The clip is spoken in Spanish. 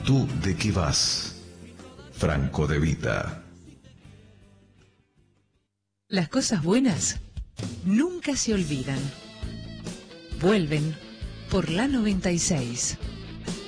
¿Tú de qué vas? Franco De Vita. Las cosas buenas nunca se olvidan. Vuelven por la 96.